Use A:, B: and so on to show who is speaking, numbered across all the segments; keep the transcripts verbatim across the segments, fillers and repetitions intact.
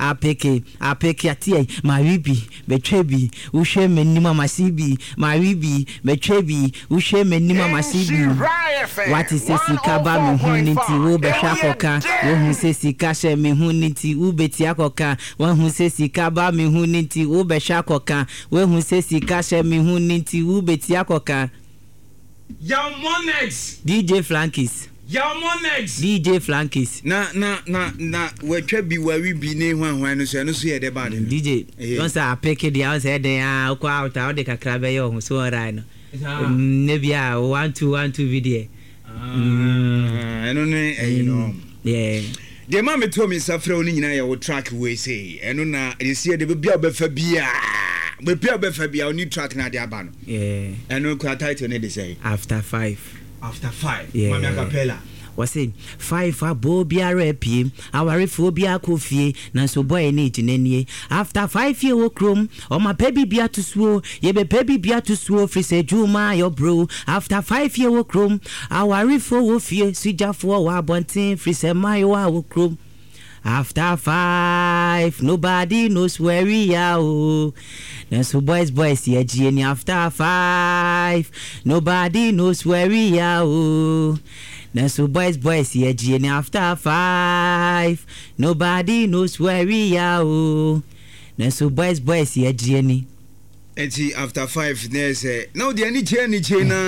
A: apeke apeke atie maribi betwebi uhwe menima masibi maribi betwebi uhwe menima masibi wati se sika ba me hu nti wo behwa koka wo hu se sika hye me hu nti wo beti akoka wo hu se sika ba me hu nti wo behwa koka wo hu se sika hye me hu nti wo beti akoka.
B: Young Monex
A: D J Flankis
B: Young Monex
A: D J Flankis
C: na na na na we twa bi wa wi bi ne hwan hwan no so no so ye de bad
A: D J don't say apeke dia on say den ah ko out out de kakra be yo so right no ne bia one two one two video
C: ah eno ne eh no
A: yeah
C: de ma me to me safra oni nyina ye wo track we say eno na esi de bia obefa bia be bia obefa bia oni track na de aba no
A: yeah
C: eno ko title ne de say
A: after five
C: after five
A: yeah.
C: Mami acapella
A: was it five for bobia repi our phobia coffee na so boy ni jinenie after five year wo chrome o my baby bia to swo ye be baby bia to swo free say juma your bro after five year wo chrome our refo wo fie sujafo wa bontin free say my wa wo chrome. After five, nobody knows where we are. Oh. Then so boys, boys, yeah, Jenny. After five, nobody knows where we are. Oh. Then so boys, boys, yeah, Jenny. After five, nobody knows where we are. Oh. Then so boys, boys, yeah, Jenny.
C: And see, after five, there's a now the any journey,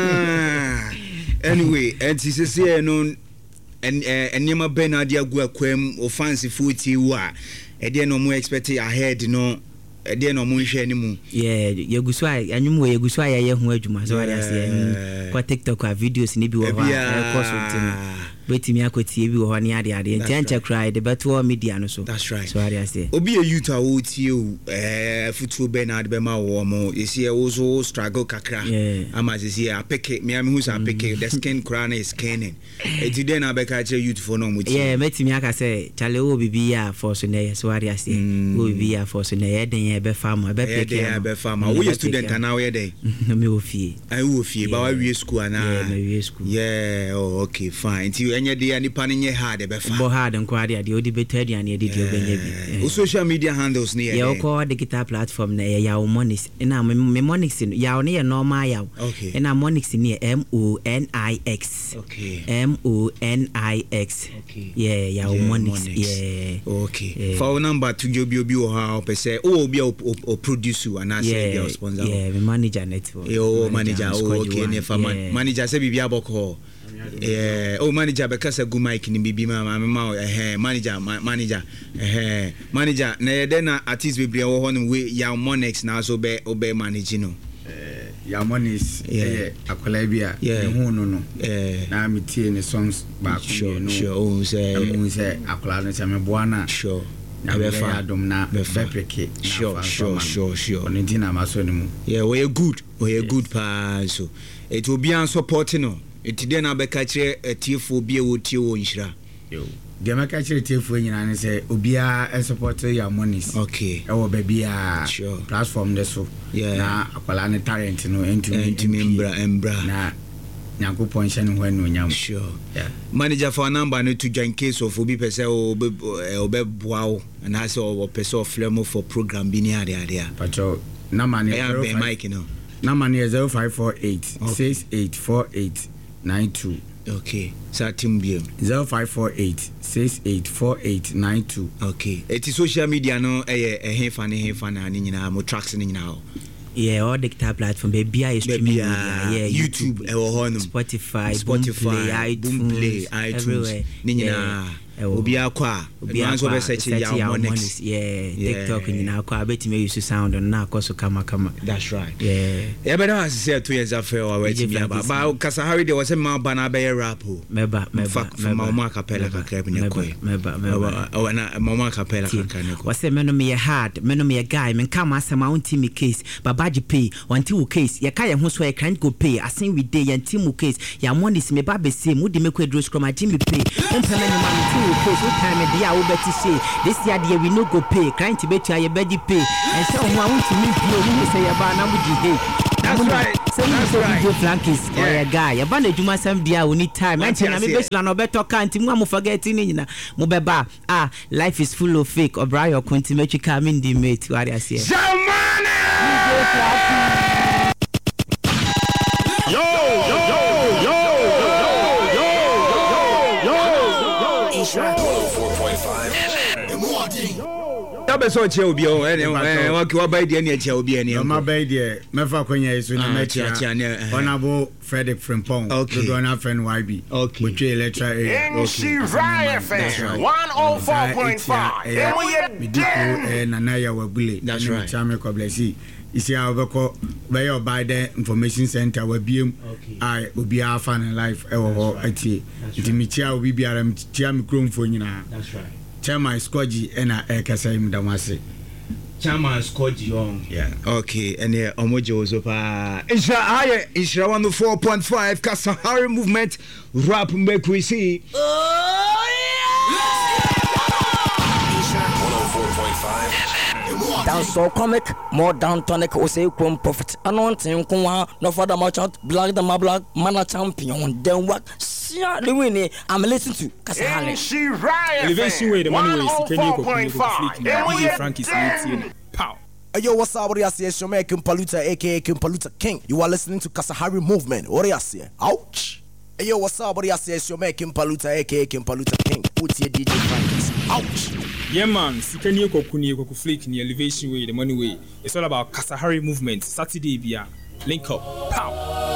C: China. Anyway, and she says, yeah, no. And and nyama ben adia gu akwam o fancy footy wa e de no mo expect ahead no e de no mo hwe ni mu
A: yeah ye gusu ai anyum we gusu ai ye ho adwuma so ari ase kwa TikTok a videos ni bi wo ha e course untim betimi akotie bi wo ho ne ade ade ntancha cry the better media no so
C: that's right
A: so ari ase
C: obi e youth a wo tie o eh futu Bernard be ma wo mo esi e wo so struggle kakra ama sisi a pick me am who say pick the skin crown is scanning e ti den abeka che youth for no mo tie
A: yeah metimi aka say chale wo bibi ya for so na so ari ase wo bibi ya for so na ye den ye be farm be pick
C: ye be farm wo ye student na wo ye den
A: me wo fie
C: ai wo fie ba wa wie school ana
A: yeah me wie school
C: yeah oh okay fine ti enye de ani pa ne hard be fa
A: bo hard nko ade ade odi better ade ade ade obenye bi
C: o social media handles ne
A: yeah ko digital platform na ya ya monix na me monix ya ne normal ya na monix ne M O N I X
C: okay
A: M O N I X
C: okay
A: yeah ya monix yeah
C: okay for number to you bi obi o ha pese o obi o produce ana say be sponsor
A: yeah me manager network
C: yo manager okay ne fa manager say bibia boko eh oh manager because go mic ni bibi ma ma eh manager manager eh manager na yede na artist bebre wo ho no we ya Monex na so be obe manage no
D: eh ya Monex eh akola bia ne hu no no eh na metie ne songs ba ko no
C: sure oh say
D: am say akola no say me boa na
C: sure
D: na be fa adom na be preke
C: sure sure sure sure
D: on di na maso ni mu
C: yeah we good we good pa so it will be an support no it dey na be ka kire atiefo bi e wo tie wo nhira
D: yo de ma ka kire atiefo nyina ne say obia e support ya Monex
C: okay
D: e wo be bia
C: sure
D: platform de so
C: yeah
D: na akwala ne talent no entumi
C: embra embra
D: na nyanko ponche no ho no nyam
C: sure yeah manager for number no to join case of obi pese o obe boao and has o pese of flemo for program bi ni ade ade a
D: pacho na mani
C: e mic no
D: na mani zero five four eight six eight four eight nine two
C: okay sa timbiem
D: zero five four eight six eight four eight nine two
C: okay eti social media no eh eh hefa ne hefa na ni nyina mo tracks ni nyina o
A: yeah all digital platform baby I streaming media yeah
C: YouTube e wo ho no
A: Spotify
C: Spotify Boomplay iTunes ni nyina obi akwa obi anso be search ya Monex
A: yeah TikTok nyina akwa betime use sound na akoso kama kama
C: that's right
A: yeah
C: e be na say two years after wa wait me ba ba Kasahari de was ma ba na be rap o
A: meba meba
C: meba ma acapella kakra bi ne koy
A: meba meba
C: o na ma acapella kakra ne koy
A: was say meno me hard meno me guy men kama asema unti me case babaji pay wanti wo case ye ka ye ho so e kan go pay asen we dey yanti mu case ya Monex me ba be say mu de me ko dro scrum ajimi pay empema ni man case what time the ya obeti say this year the we no go pay client betu aye bedi pay and so who want to me pay we say ya ba na mu di hey
C: that's right
A: same with Frankis or a guy. A band of Juma Bia, we need time. I tell you, no better can't you forget in Mubeba. Ah, life is full of fake or Brian or Contimetri coming the mate. What I say.
E: Yo, yo, yo, yo, yo, yo, yo, yo, yo, four point five.
C: Tabe so che obi o ene eh wa ki wa bai de ne che obi ene
D: ma bai de me fa kwanya iso na me chia honorable Frederick Frimpong to do na friend Y B we twe electra area
E: She Riot one oh four point five
D: me diko eh na na ya wabule
C: that's right
D: chame ko blessi isi a obeko be your by the information center wa biem ai obi afa na life e wo ho atie nti me chia obi biara me chia me kromfo nyina
C: that's right
D: Chairman Scoji ena ekasa im damase.
C: Chairman Scoji on. Yeah. Okay. And yeah, omojo so pa. Isha higher. Isha one oh four point five. Kasahari movement. Rap make we see.
E: Oh yeah. Isha one oh four point five.
F: Down so comic, more down tonic or say chrome prophet. I don't think no further merchant, black the my black, man champion, then what? I'm listening to Kasahari.
E: She Riot.
G: Elevation way the money ways. Can you point five? Frankie's meeting. Pow.
H: Hey, yo, what's up? What do you say? It's your man Kim Paluta, aka Kim Paluta King. You are listening to Kasahari Movement. What do you say? Ouch. Hey, yo, what's up? What do you say? It's your man Kim Paluta, aka Kim Paluta King. What's your D J Frankie's? Ouch.
G: Yeah, man. Sikani kokuni koku flick in the elevation way the money way. It's all about Kasahari Movement. Saturday, bia. Link up. Pow.